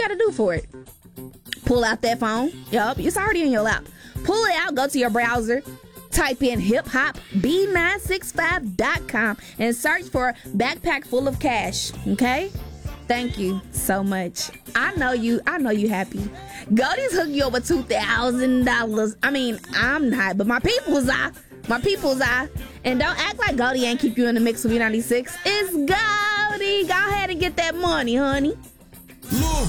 gotta do for it? Pull out that phone. Yup, it's already in your lap. Pull it out, go to your browser, type in hiphopb965.com and search for Backpack Full of Cash. Okay? Thank you so much. I know you happy. Goldie's hook you up with $2,000. I mean, I'm not, but my people's are. And don't act like Goldie ain't keep you in the mix with V96. It's Goldie. Go ahead and get that money, honey.